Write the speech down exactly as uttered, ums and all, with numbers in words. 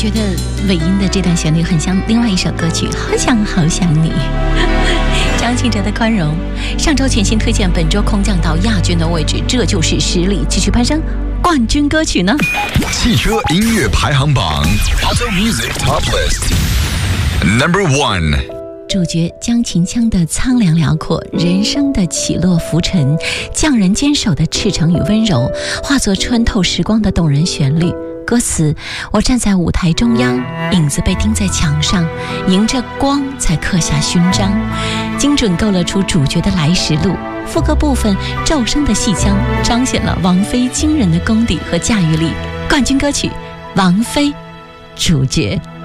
觉得尾音的这段旋律很像另外一首歌曲《好想好想你》。张信哲的宽容，上周全新推荐，本周空降到亚军的位置，这就是实力，继续攀升冠军歌曲呢？ 汽车音乐排行榜 Auto Music Top List Number One。 主角江琴腔的苍凉辽阔，人生的起落浮沉，匠人坚守的赤诚与温柔，化作穿透时光的动人旋律。歌词：我站在舞台中央，影子被钉在墙上，迎着光才刻下勋章，精准勾勒出主角的来时路。副歌部分骤声的戏腔，彰显了王菲惊人的功底和驾驭力。冠军歌曲，王菲，主角。